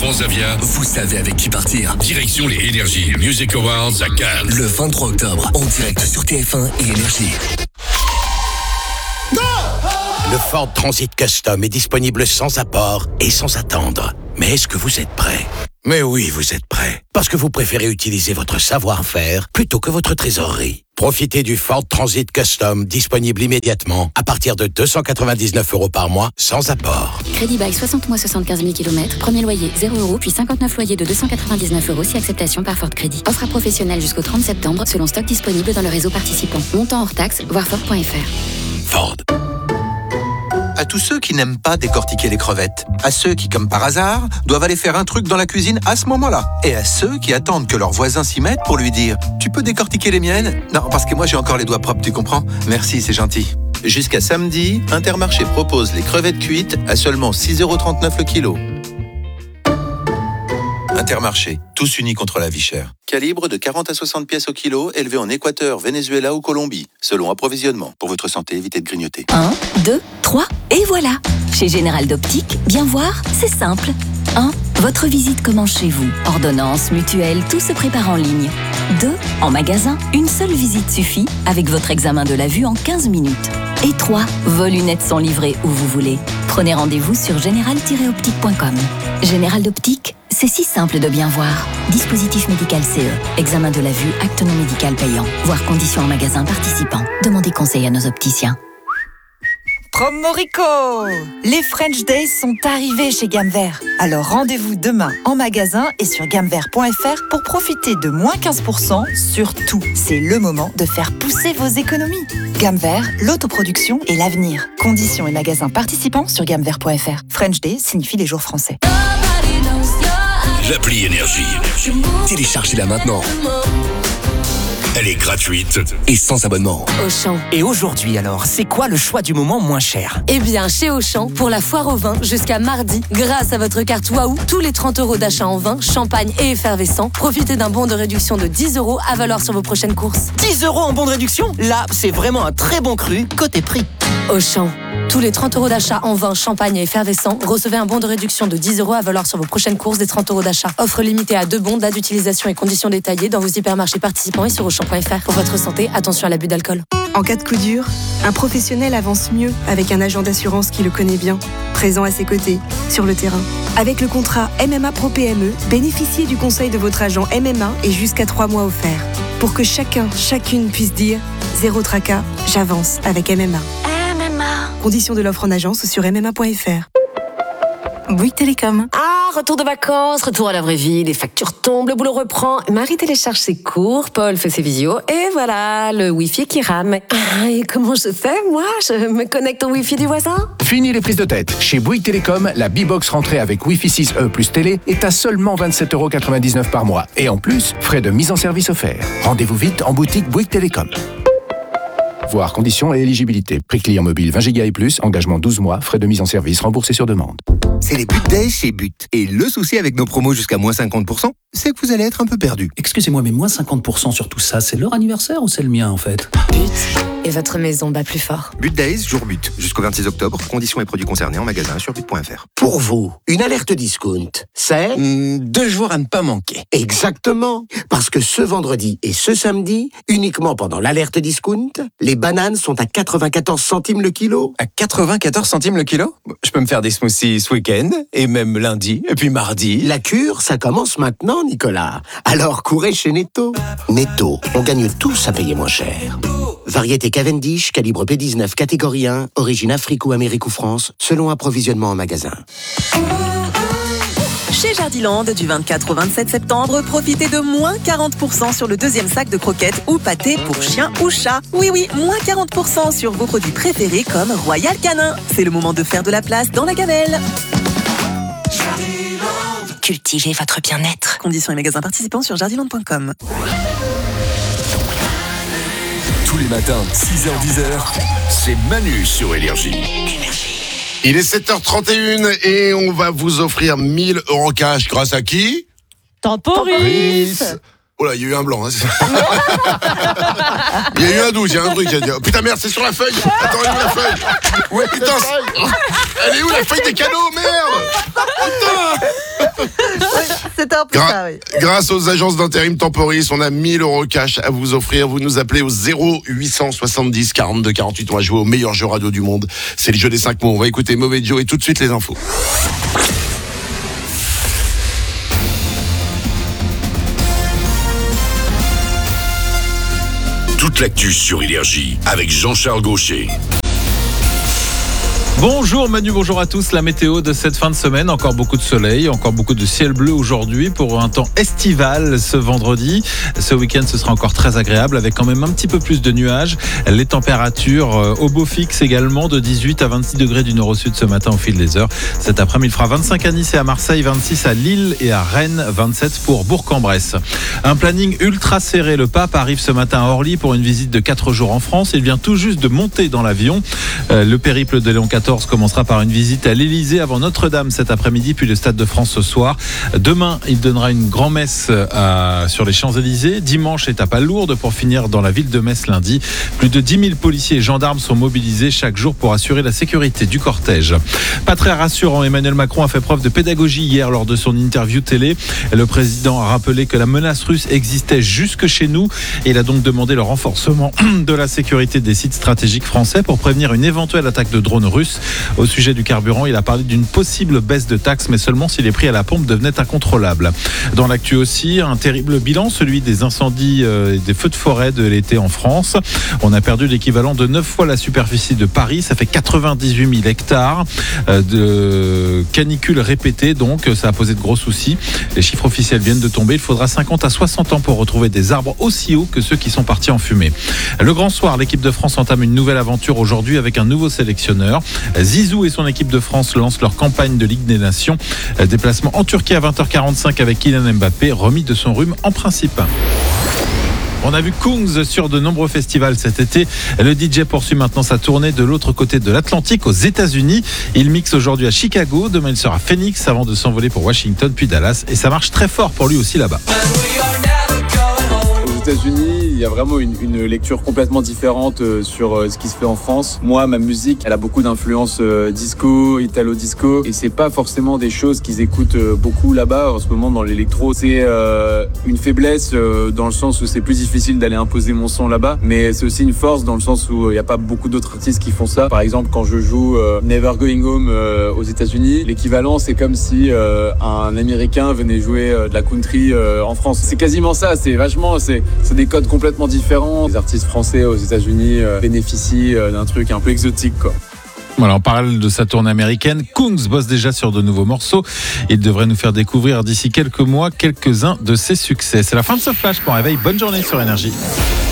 Transavia, vous savez avec qui partir. direction les Energy Music Awards à Cannes. Le 23 octobre, en direct sur TF1 et Énergie. Le Ford Transit Custom est disponible sans apport et sans attendre. Mais est-ce que vous êtes prêt ? Mais oui, vous êtes prêt. Parce que vous préférez utiliser votre savoir-faire plutôt que votre trésorerie. Profitez du Ford Transit Custom disponible immédiatement à partir de 299 € par mois sans apport. Crédit bail 60 mois 75 000 km, premier loyer 0 €, puis 59 loyers de 299 € si acceptation par Ford Crédit. Offre à professionnels jusqu'au 30 septembre selon stock disponible dans le réseau participant. Montant hors taxe, voir Ford.fr. Ford. À tous ceux qui n'aiment pas décortiquer les crevettes, à ceux qui, comme par hasard, doivent aller faire un truc dans la cuisine à ce moment-là, et à ceux qui attendent que leur voisin s'y mette pour lui dire « Tu peux décortiquer les miennes ?» Non, parce que moi j'ai encore les doigts propres, tu comprends ? Merci, c'est gentil. Jusqu'à samedi, Intermarché propose les crevettes cuites à seulement 6,39 € le kilo. Intermarché, tous unis contre la vie chère. Calibre de 40 à 60 pièces au kilo, élevé en Équateur, Venezuela ou Colombie, selon approvisionnement. Pour votre santé, évitez de grignoter. 1, 2, 3, et voilà. Chez Général d'Optique, bien voir, c'est simple. 1. Votre visite commence chez vous. Ordonnance, mutuelle, tout se prépare en ligne. 2. En magasin, une seule visite suffit avec votre examen de la vue en 15 minutes. Et 3. Vos lunettes sont livrées où vous voulez. Prenez rendez-vous sur général-optique.com. Général d'Optique, c'est si simple de bien voir. Dispositif médical CE. Examen de la vue, acte non médical payant. Voir conditions en magasin participant. Demandez conseil à nos opticiens. Promo Rico! Les French Days sont arrivés chez Gamme Vert. Alors rendez-vous demain en magasin et sur gammevert.fr pour profiter de moins 15% sur tout. C'est le moment de faire pousser vos économies. Gamme Vert, l'autoproduction et l'avenir. Conditions et magasins participants sur gammevert.fr. French Days signifie les jours français. L'appli Énergie. Téléchargez-la maintenant. Elle est gratuite. Et sans abonnement. Auchan. Et aujourd'hui alors, c'est quoi le choix du moment moins cher ? Eh bien, chez Auchan, pour la foire au vin jusqu'à mardi, grâce à votre carte Waouh, tous les 30 € d'achat en vin, champagne et effervescent, profitez d'un bon de réduction de 10 € à valoir sur vos prochaines courses. 10 € en bon de réduction ? Là, c'est vraiment un très bon cru côté prix. Auchan. Tous les 30 € d'achat en vin, champagne et effervescent, recevez un bon de réduction de 10 € à valoir sur vos prochaines courses des 30 € d'achat. Offre limitée à 2 bons, date d'utilisation et conditions détaillées dans vos hypermarchés participants et sur Auchan.fr. Pour votre santé, attention à l'abus d'alcool. En cas de coup dur, un professionnel avance mieux avec un agent d'assurance qui le connaît bien, présent à ses côtés, sur le terrain. Avec le contrat MMA Pro PME, bénéficiez du conseil de votre agent MMA et jusqu'à 3 mois offerts. Pour que chacune puisse dire « Zéro tracas, j'avance avec MMA ». Conditions de l'offre en agence sur MMA.fr. Bouygues Télécom. Ah, retour de vacances, retour à la vraie vie, les factures tombent, le boulot reprend. Marie télécharge ses cours, Paul fait ses visios, et voilà, le Wi-Fi qui rame. Ah, et comment je fais, moi ? Je me connecte au Wi-Fi du voisin ? Fini les prises de tête. Chez Bouygues Télécom, la B-Box rentrée avec Wi-Fi 6E plus télé est à seulement 27,99 € par mois. Et en plus, frais de mise en service offerts. Rendez-vous vite en boutique Bouygues Télécom. Voir conditions et éligibilité. Prix client mobile 20 Go et plus, engagement 12 mois, frais de mise en service remboursés sur demande. C'est les But Days chez But. Et le souci avec nos promos jusqu'à moins 50%, c'est que vous allez être un peu perdu. Excusez-moi, mais moins 50% sur tout ça, c'est leur anniversaire ou c'est le mien en fait ? But. Et votre maison bat plus fort. But Days, jour but. Jusqu'au 26 octobre. Conditions et produits concernés en magasin sur but.fr. Pour vous, une alerte discount, c'est 2 jours à ne pas manquer. Exactement. Parce que ce vendredi et ce samedi, uniquement pendant l'alerte discount, les bananes sont à 94 centimes le kilo. À 94 centimes le kilo ? Je peux me faire des smoothies ce week-end, et même lundi, et puis mardi. La cure, ça commence maintenant, Nicolas. Alors courez chez Netto. Netto, on gagne tous à payer moins cher. Variété Cavendish, calibre P19, catégorie 1, origine Afrique ou Amérique ou France, selon approvisionnement en magasin. Chez Jardiland, du 24 au 27 septembre, profitez de moins 40% sur le deuxième sac de croquettes ou pâtés pour chien ou chat. Oui, moins 40% sur vos produits préférés comme Royal Canin. C'est le moment de faire de la place dans la gamelle. Cultivez votre bien-être. Conditions et magasins participants sur jardiland.com. Tous les matins, 6h-10h, c'est Manu sur Énergie. Il est 7h31 et on va vous offrir 1000 € cash grâce à qui ? Temporis. Oh là, il y a eu un blanc. Hein. Il y a eu un doute, il y a un truc. Oh, putain, merde, c'est sur la feuille. Attends, elle est où la feuille ? Ouais, putain, elle est où la feuille des canaux ? Merde ! Putain ! C'était un peu ça, oui. Grâce aux agences d'intérim Temporis, on a 1000 € cash à vous offrir. Vous nous appelez au 0870 42 48. On va jouer au meilleur jeu radio du monde. C'est le jeu des 5 mots. On va écouter Mauvais Joe et tout de suite les infos. Toute l'actu sur Énergie avec Jean-Charles Gaucher. Bonjour Manu, bonjour à tous. La météo de cette fin de semaine, encore beaucoup de soleil, encore beaucoup de ciel bleu aujourd'hui pour un temps estival ce vendredi. Ce week-end, ce sera encore très agréable avec quand même un petit peu plus de nuages. Les températures au beau fixe également de 18 à 26 degrés du nord au sud ce matin au fil des heures. Cet après-midi, il fera 25 à Nice et à Marseille, 26 à Lille et à Rennes, 27 pour Bourg-en-Bresse. Un planning ultra serré. Le pape arrive ce matin à Orly pour une visite de 4 jours en France. Il vient tout juste de monter dans l'avion. Le périple de Léon XIV commencera par une visite à l'Élysée avant Notre-Dame cet après-midi, puis le Stade de France ce soir. Demain, il donnera une grand-messe sur les Champs-Élysées. Dimanche, étape à Lourdes pour finir dans la ville de Metz lundi. Plus de 10 000 policiers et gendarmes sont mobilisés chaque jour pour assurer la sécurité du cortège. Pas très rassurant, Emmanuel Macron a fait preuve de pédagogie hier lors de son interview télé. Le président a rappelé que la menace russe existait jusque chez nous et il a donc demandé le renforcement de la sécurité des sites stratégiques français pour prévenir une éventuelle attaque de drones russes. Au sujet du carburant, il a parlé d'une possible baisse de taxes, mais seulement si les prix à la pompe devenaient incontrôlables. Dans l'actu aussi, un terrible bilan, celui des incendies et des feux de forêt de l'été en France. On a perdu l'équivalent de 9 fois la superficie de Paris, ça fait 98 000 hectares de canicules répétées, donc ça a posé de gros soucis. Les chiffres officiels viennent de tomber, il faudra 50 à 60 ans pour retrouver des arbres aussi hauts que ceux qui sont partis en fumée. Le grand soir, l'équipe de France entame une nouvelle aventure aujourd'hui avec un nouveau sélectionneur. Zizou et son équipe de France lancent leur campagne de Ligue des Nations. Déplacement en Turquie à 20h45 avec Kylian Mbappé, remis de son rhume en principe. On a vu Kungs sur de nombreux festivals cet été. Le DJ poursuit maintenant sa tournée de l'autre côté de l'Atlantique, aux États-Unis. Il mixe aujourd'hui à Chicago. Demain, il sera à Phoenix avant de s'envoler pour Washington puis Dallas. Et ça marche très fort pour lui aussi là-bas. Aux États-Unis, il y a vraiment une lecture complètement différente sur ce qui se fait en France. Moi, ma musique, elle a beaucoup d'influence disco, italo-disco, et c'est pas forcément des choses qu'ils écoutent beaucoup là-bas en ce moment dans l'électro. C'est une faiblesse dans le sens où c'est plus difficile d'aller imposer mon son là-bas, mais c'est aussi une force dans le sens où il n'y a pas beaucoup d'autres artistes qui font ça. Par exemple, quand je joue Never Going Home aux États-Unis, l'équivalent, c'est comme si un Américain venait jouer de la country en France. C'est quasiment ça, c'est des codes complètement différents. Les artistes français aux États-Unis bénéficient d'un truc un peu exotique, quoi. Voilà, on parle de sa tournée américaine. Kungs bosse déjà sur de nouveaux morceaux. Il devrait nous faire découvrir d'ici quelques mois quelques-uns de ses succès. C'est la fin de ce flash. Pour réveil, bonne journée sur Énergie.